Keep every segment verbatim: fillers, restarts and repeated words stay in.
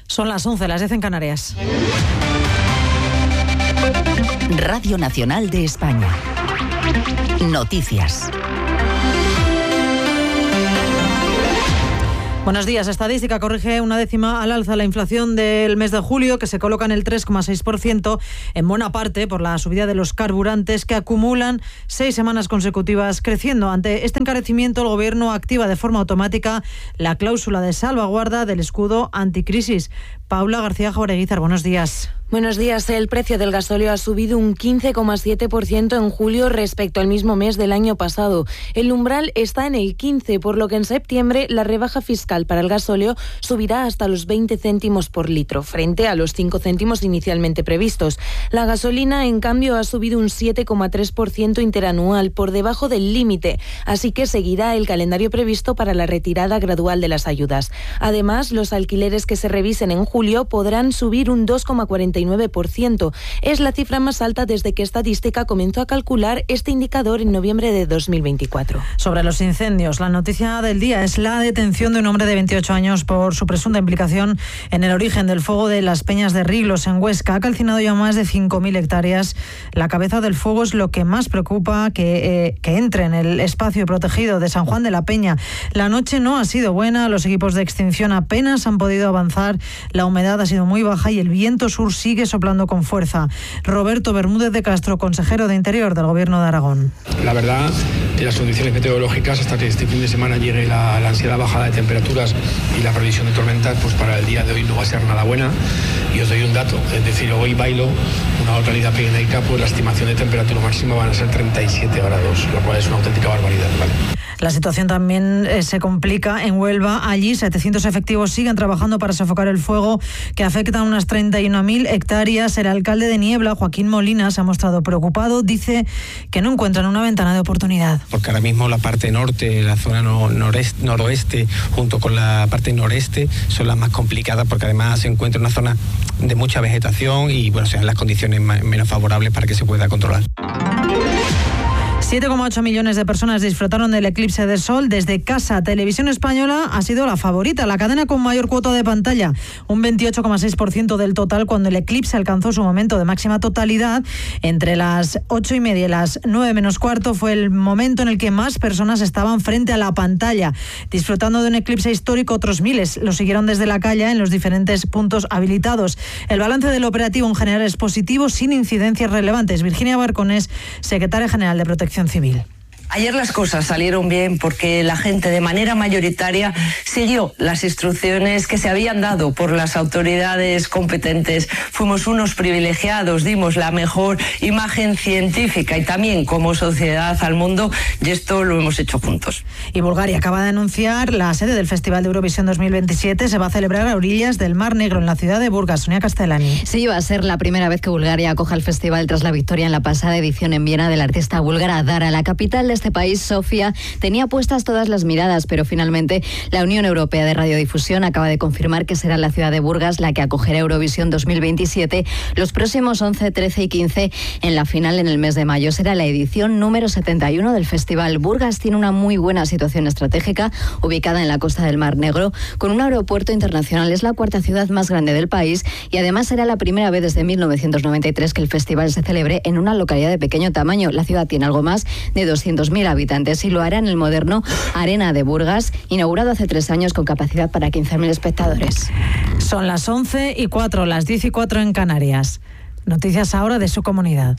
Son las once, las diez en Canarias. Radio Nacional de España. Noticias. Buenos días. Estadística corrige una décima al alza la inflación del mes de julio, que se coloca en el tres coma seis por ciento, en buena parte por la subida de los carburantes, que acumulan seis semanas consecutivas creciendo. Ante este encarecimiento, el Gobierno activa de forma automática la cláusula de salvaguarda del escudo anticrisis. Paula García Jaureguizar, buenos días. Buenos días. El precio del gasóleo ha subido un quince coma siete por ciento en julio respecto al mismo mes del año pasado. El umbral está en el quince, por lo que en septiembre la rebaja fiscal para el gasóleo subirá hasta los veinte céntimos por litro, frente a los cinco céntimos inicialmente previstos. La gasolina, en cambio, ha subido un siete coma tres por ciento interanual, por debajo del límite, así que seguirá el calendario previsto para la retirada gradual de las ayudas. Además, los alquileres que se revisen en julio podrán subir un dos coma cuarenta y nueve por ciento. Es la cifra más alta desde que Estadística comenzó a calcular este indicador en noviembre de dos mil veinticuatro. Sobre los incendios, la noticia del día es la detención de un hombre de veintiocho años por su presunta implicación en el origen del fuego de las Peñas de Riglos, en Huesca. Ha calcinado ya más de cinco mil hectáreas. La cabeza del fuego es lo que más preocupa que, eh, que entre en el espacio protegido de San Juan de la Peña. La noche no ha sido buena, los equipos de extinción apenas han podido avanzar, la humedad ha sido muy baja y el viento sur sigue soplando con fuerza. Roberto Bermúdez de Castro, consejero de Interior del Gobierno de Aragón. La verdad, que las condiciones meteorológicas, hasta que este fin de semana llegue la, la ansiada bajada de temperaturas y la previsión de tormentas, pues para el día de hoy no va a ser nada buena. Y os doy un dato, es decir, hoy bailo una localidad pirenaica, pues la estimación de temperatura máxima van a ser treinta y siete grados, lo cual es una auténtica barbaridad, ¿vale? La situación también eh, se complica en Huelva. Allí setecientos efectivos siguen trabajando para sofocar el fuego que afecta a unas treinta y una mil hectáreas. El alcalde de Niebla, Joaquín Molina, se ha mostrado preocupado. Dice que no encuentran una ventana de oportunidad. Porque ahora mismo la parte norte, la zona no, noreste, noroeste, junto con la parte noreste, son las más complicadas, porque además se encuentra una zona de mucha vegetación y bueno, sean las condiciones menos favorables para que se pueda controlar. siete coma ocho millones de personas disfrutaron del eclipse de sol desde casa. Televisión Española ha sido la favorita, la cadena con mayor cuota de pantalla, un veintiocho coma seis por ciento del total, cuando el eclipse alcanzó su momento de máxima totalidad. Entre las ocho y media y las nueve menos cuarto fue el momento en el que más personas estaban frente a la pantalla, disfrutando de un eclipse histórico. Otros miles lo siguieron desde la calle en los diferentes puntos habilitados. El balance del operativo en general es positivo, sin incidencias relevantes. Virginia Barconés, secretaria general de Protección Civil. Ayer las cosas salieron bien porque la gente de manera mayoritaria siguió las instrucciones que se habían dado por las autoridades competentes. Fuimos unos privilegiados, dimos la mejor imagen científica y también como sociedad al mundo, y esto lo hemos hecho juntos. Y Bulgaria acaba de anunciar la sede del Festival de Eurovisión dos mil veintisiete. Se va a celebrar a orillas del Mar Negro, en la ciudad de Burgas. Sonia Castellani. Sí, va a ser la primera vez que Bulgaria acoja el festival tras la victoria en la pasada edición en Viena de la artista búlgara Dara. La capital de este país, Sofía, tenía puestas todas las miradas, pero finalmente la Unión Europea de Radiodifusión acaba de confirmar que será la ciudad de Burgas la que acogerá Eurovisión dos mil veintisiete los próximos once, trece y quince en la final en el mes de mayo. Será la edición número setenta y uno del festival. Burgas tiene una muy buena situación estratégica, ubicada en la costa del Mar Negro, con un aeropuerto internacional. Es la cuarta ciudad más grande del país y además será la primera vez desde mil novecientos noventa y tres que el festival se celebre en una localidad de pequeño tamaño. La ciudad tiene algo más de doscientos mil habitantes y lo hará en el moderno Arena de Burgas, inaugurado hace tres años con capacidad para quince mil espectadores. Son las once y cuatro, las diez y cuatro en Canarias. Noticias ahora de su comunidad.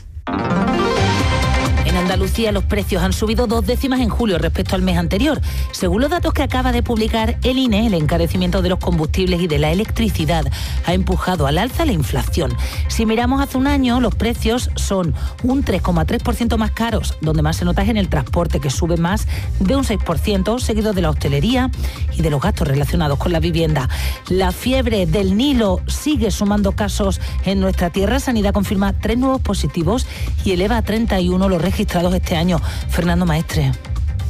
En Andalucía los precios han subido dos décimas en julio respecto al mes anterior. Según los datos que acaba de publicar el I N E, el encarecimiento de los combustibles y de la electricidad ha empujado al alza la inflación. Si miramos hace un año, los precios son un tres coma tres por ciento más caros. Donde más se nota es en el transporte, que sube más de un seis por ciento, seguido de la hostelería y de los gastos relacionados con la vivienda. La fiebre del Nilo sigue sumando casos en nuestra tierra. Sanidad confirma tres nuevos positivos y eleva a treinta y uno los registrados este año. Fernando Maestre.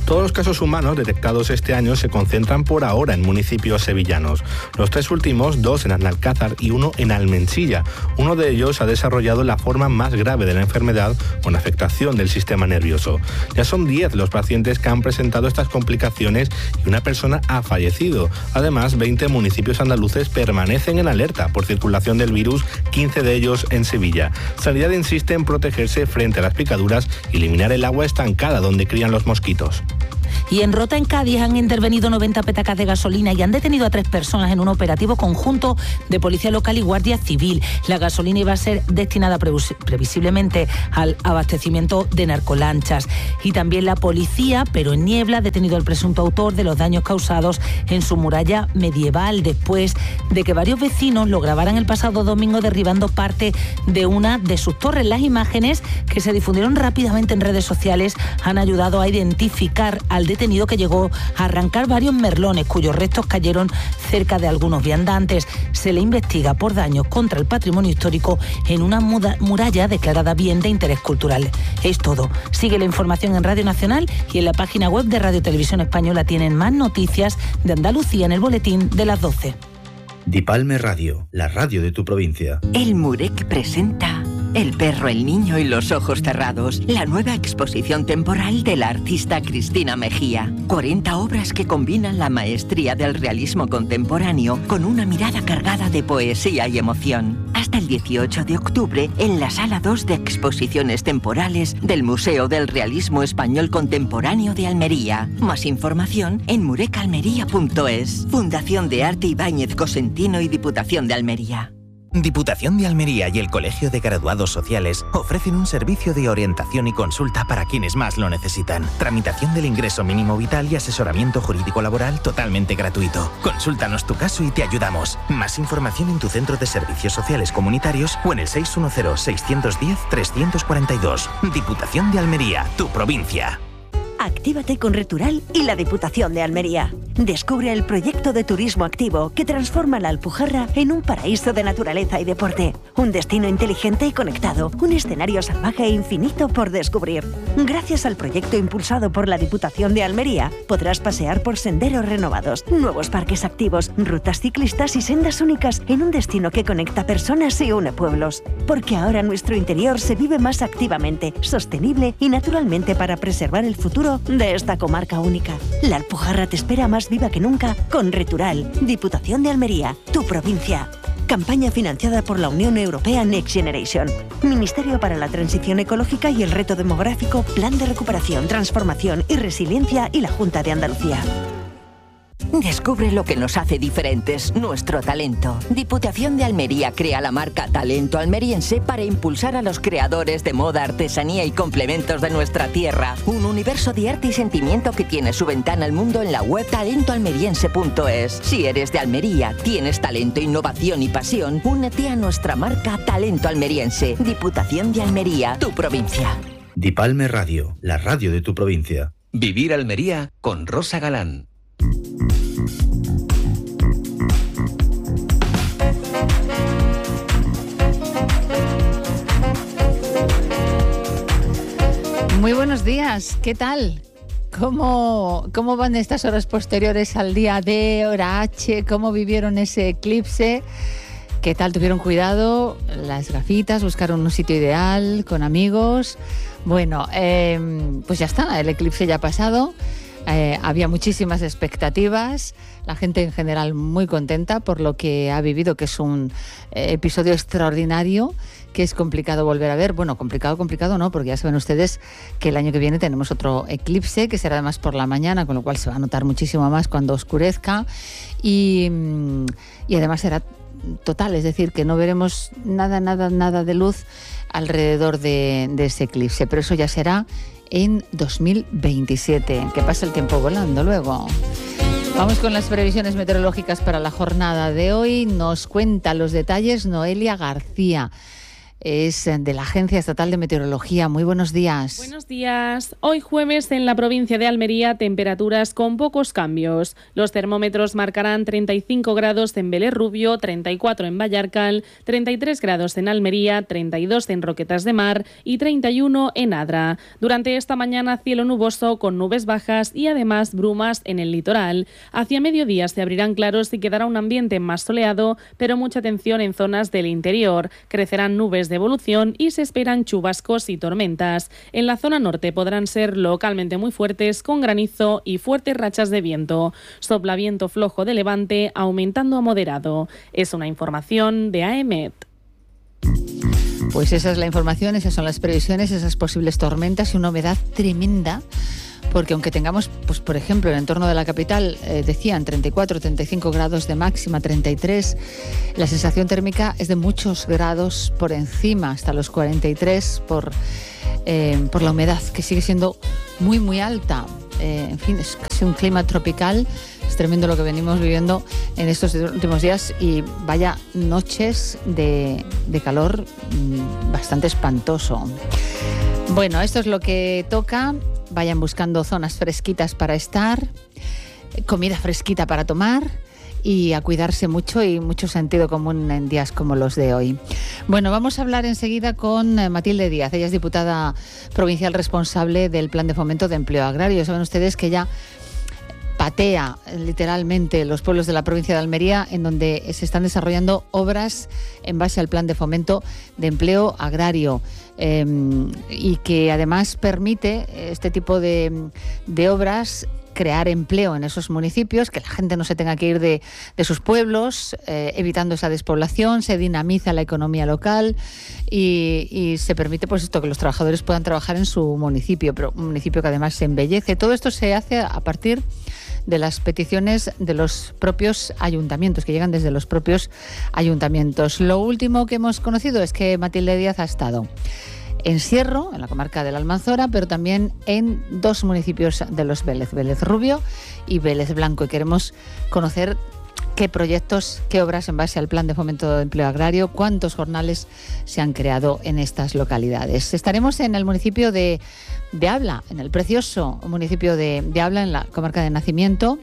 Todos los casos humanos detectados este año se concentran por ahora en municipios sevillanos. Los tres últimos, dos en Analcázar y uno en Almensilla. Uno de ellos ha desarrollado la forma más grave de la enfermedad, con afectación del sistema nervioso. Ya son diez los pacientes que han presentado estas complicaciones y una persona ha fallecido. Además, veinte municipios andaluces permanecen en alerta por circulación del virus, quince de ellos en Sevilla. Sanidad insiste en protegerse frente a las picaduras y eliminar el agua estancada donde crían los mosquitos. Y en Rota, en Cádiz, han intervenido noventa petacas de gasolina y han detenido a tres personas en un operativo conjunto de Policía Local y Guardia Civil. La gasolina iba a ser destinada previsiblemente al abastecimiento de narcolanchas. Y también la policía, pero en Niebla, ha detenido al presunto autor de los daños causados en su muralla medieval, después de que varios vecinos lo grabaran el pasado domingo derribando parte de una de sus torres. Las imágenes, que se difundieron rápidamente en redes sociales, han ayudado a identificar al detenido, que llegó a arrancar varios merlones cuyos restos cayeron cerca de algunos viandantes. Se le investiga por daños contra el patrimonio histórico en una muralla declarada bien de interés cultural. Es todo. Sigue la información en Radio Nacional y en la página web de Radio Televisión Española tienen más noticias de Andalucía en el boletín de las doce. Dipalme Radio, la radio de tu provincia. El Murec presenta El perro, el niño y los ojos cerrados, la nueva exposición temporal de la artista Cristina Mejía. cuarenta obras que combinan la maestría del realismo contemporáneo con una mirada cargada de poesía y emoción. Hasta el dieciocho de octubre en la Sala dos de Exposiciones Temporales del Museo del Realismo Español Contemporáneo de Almería. Más información en murecalmería punto es. Fundación de Arte Ibáñez Cosentino y Diputación de Almería. Diputación de Almería y el Colegio de Graduados Sociales ofrecen un servicio de orientación y consulta para quienes más lo necesitan. Tramitación del ingreso mínimo vital y asesoramiento jurídico laboral totalmente gratuito. Consúltanos tu caso y te ayudamos. Más información en tu centro de servicios sociales comunitarios o en el seis uno cero, seis uno cero, tres cuatro dos. Diputación de Almería, tu provincia. Actívate con Retural y la Diputación de Almería. Descubre el proyecto de turismo activo que transforma la Alpujarra en un paraíso de naturaleza y deporte. Un destino inteligente y conectado. Un escenario salvaje e infinito por descubrir. Gracias al proyecto impulsado por la Diputación de Almería, podrás pasear por senderos renovados, nuevos parques activos, rutas ciclistas y sendas únicas en un destino que conecta personas y une pueblos. Porque ahora nuestro interior se vive más activamente, sostenible y naturalmente para preservar el futuro de esta comarca única. La Alpujarra te espera más viva que nunca con Retural, Diputación de Almería, tu provincia. Campaña financiada por la Unión Europea Next Generation. Ministerio para la Transición Ecológica y el Reto Demográfico, Plan de Recuperación, Transformación y Resiliencia y la Junta de Andalucía. Descubre lo que nos hace diferentes, nuestro talento. Diputación de Almería crea la marca Talento Almeriense para impulsar a los creadores de moda, artesanía y complementos de nuestra tierra. Un universo de arte y sentimiento que tiene su ventana al mundo en la web talento almeriense punto es. Si eres de Almería, tienes talento, innovación y pasión, únete a nuestra marca Talento Almeriense. Diputación de Almería, tu provincia. Dipalme Radio, la radio de tu provincia. Vivir Almería con Rosa Galán. Muy buenos días, ¿qué tal? ¿Cómo, ¿Cómo van estas horas posteriores al día D, hora H? ¿Cómo vivieron ese eclipse? ¿Qué tal? ¿Tuvieron cuidado? Las gafitas, buscaron un sitio ideal, con amigos. Bueno, eh, pues ya está, el eclipse ya ha pasado. Eh, había muchísimas expectativas, la gente en general muy contenta por lo que ha vivido, que es un eh, episodio extraordinario, que es complicado volver a ver. Bueno, complicado, complicado no, porque ya saben ustedes que el año que viene tenemos otro eclipse, que será además por la mañana, con lo cual se va a notar muchísimo más cuando oscurezca y, y además será total, es decir, que no veremos nada, nada, nada de luz alrededor de, de ese eclipse, pero eso ya será en dos mil veintisiete, que pasa el tiempo volando luego. Vamos con las previsiones meteorológicas para la jornada de hoy. Nos cuenta los detalles Noelia García. es de la Agencia Estatal de Meteorología. Muy buenos días. Buenos días. Hoy jueves en la provincia de Almería, temperaturas con pocos cambios. Los termómetros marcarán treinta y cinco grados en Vélez Rubio, treinta y cuatro en Vallarcal, treinta y tres grados en Almería, treinta y dos en Roquetas de Mar y treinta y uno en Adra. Durante esta mañana, cielo nuboso con nubes bajas y además brumas en el litoral. Hacia mediodía se abrirán claros y quedará un ambiente más soleado, pero mucha atención en zonas del interior. Crecerán nubes de evolución y se esperan chubascos y tormentas. En la zona norte podrán ser localmente muy fuertes con granizo y fuertes rachas de viento. Sopla viento flojo de levante aumentando a moderado. Es una información de A E M E T. Pues esa es la información, esas son las previsiones, esas posibles tormentas y una humedad tremenda. Porque aunque tengamos, pues por ejemplo, en el entorno de la capital, eh, decían treinta y cuatro, treinta y cinco grados de máxima, treinta y tres, la sensación térmica es de muchos grados por encima, hasta los cuarenta y tres, por, eh, por la humedad, que sigue siendo muy, muy alta. Eh, en fin, es casi un clima tropical. Es tremendo lo que venimos viviendo en estos últimos días y vaya noches de, de calor mmm, bastante espantoso. Bueno, esto es lo que toca. Vayan buscando zonas fresquitas para estar, comida fresquita para tomar y a cuidarse mucho y mucho sentido común en días como los de hoy. Bueno, vamos a hablar enseguida con Matilde Díaz. Ella es diputada provincial responsable del Plan de Fomento de Empleo Agrario. Saben ustedes que ella patea literalmente los pueblos de la provincia de Almería en donde se están desarrollando obras en base al Plan de Fomento de Empleo Agrario. Eh, y que además permite este tipo de, de obras crear empleo en esos municipios, que la gente no se tenga que ir de, de sus pueblos, eh, evitando esa despoblación, se dinamiza la economía local y, y se permite pues esto, que los trabajadores puedan trabajar en su municipio, pero un municipio que además se embellece. Todo esto se hace a partir de las peticiones de los propios ayuntamientos, que llegan desde los propios ayuntamientos. Lo último que hemos conocido es que Matilde Díaz ha estado en Sierro, en la comarca de la Almanzora, pero también en dos municipios de los Vélez, Vélez Rubio y Vélez Blanco. Y queremos conocer qué proyectos, qué obras en base al Plan de Fomento de Empleo Agrario, cuántos jornales se han creado en estas localidades. Estaremos en el municipio de, de Abla, en el precioso municipio de, de Abla, en la comarca de Nacimiento,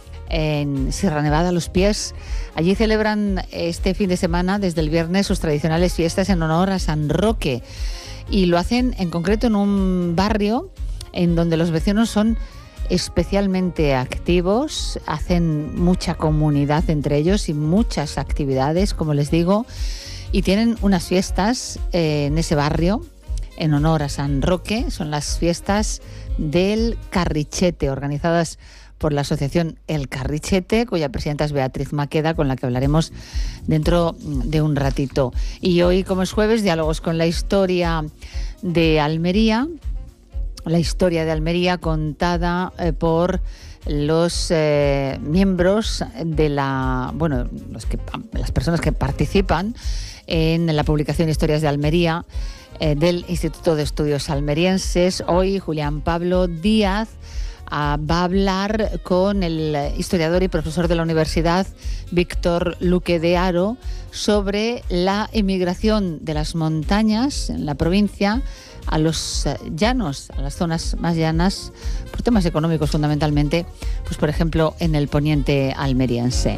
en Sierra Nevada, Los Pies. Allí celebran este fin de semana, desde el viernes, sus tradicionales fiestas en honor a San Roque. Y lo hacen en concreto en un barrio en donde los vecinos son especialmente activos, hacen mucha comunidad entre ellos y muchas actividades, como les digo, y tienen unas fiestas eh, en ese barrio en honor a San Roque. Son las fiestas del Carrichete, organizadas por la asociación El Carrichete, cuya presidenta es Beatriz Maqueda, con la que hablaremos dentro de un ratito. Y hoy, como es jueves, diálogos con la historia de Almería, la historia de Almería contada eh, por los eh, miembros de la, bueno, los que, las personas que participan en la publicación Historias de Almería eh, del Instituto de Estudios Almerienses. Hoy Julián Pablo Díaz Uh, va a hablar con el historiador y profesor de la universidad Víctor Luque de Haro sobre la emigración de las montañas en la provincia a los llanos, a las zonas más llanas, por temas económicos fundamentalmente, pues por ejemplo en el poniente almeriense.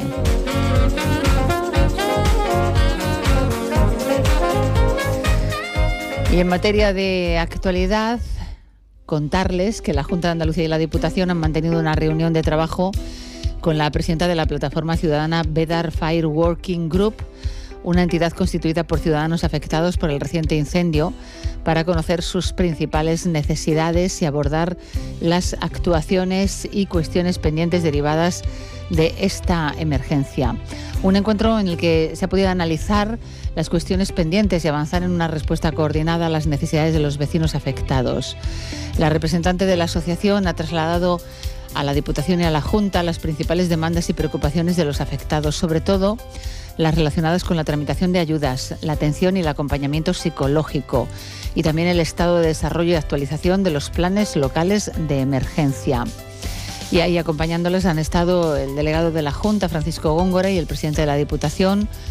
Y en materia de actualidad, contarles que la Junta de Andalucía y la Diputación han mantenido una reunión de trabajo con la presidenta de la plataforma ciudadana Bedar Fire Working Group, una entidad constituida por ciudadanos afectados por el reciente incendio, para conocer sus principales necesidades y abordar las actuaciones y cuestiones pendientes derivadas de esta emergencia. Un encuentro en el que se ha podido analizar las cuestiones pendientes y avanzar en una respuesta coordinada a las necesidades de los vecinos afectados. La representante de la asociación ha trasladado a la Diputación y a la Junta las principales demandas y preocupaciones de los afectados, sobre todo las relacionadas con la tramitación de ayudas, la atención y el acompañamiento psicológico, y también el estado de desarrollo y actualización de los planes locales de emergencia. Y ahí acompañándoles han estado el delegado de la Junta, Francisco Góngora, y el presidente de la Diputación,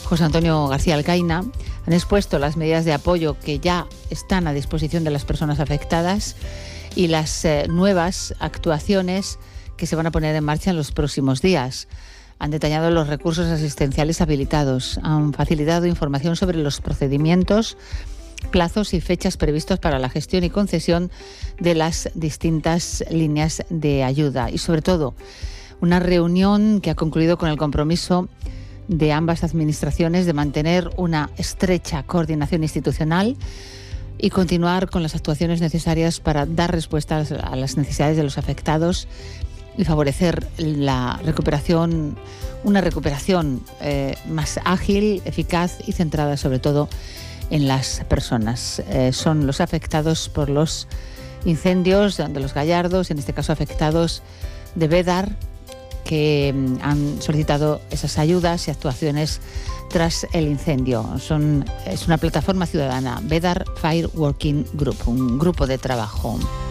José Antonio García Alcaina, han expuesto las medidas de apoyo que ya están a disposición de las personas afectadas y las eh, nuevas actuaciones que se van a poner en marcha en los próximos días. Han detallado los recursos asistenciales habilitados, han facilitado información sobre los procedimientos, plazos y fechas previstos para la gestión y concesión de las distintas líneas de ayuda y, sobre todo, una reunión que ha concluido con el compromiso de ambas administraciones de mantener una estrecha coordinación institucional y continuar con las actuaciones necesarias para dar respuesta a las necesidades de los afectados y favorecer la recuperación, una recuperación eh, más ágil, eficaz y centrada sobre todo en las personas. Eh, son los afectados por los incendios de los Gallardos, en este caso afectados de Bédar, que han solicitado esas ayudas y actuaciones tras el incendio. Son, es una plataforma ciudadana, Bédar Fire Working Group, un grupo de trabajo.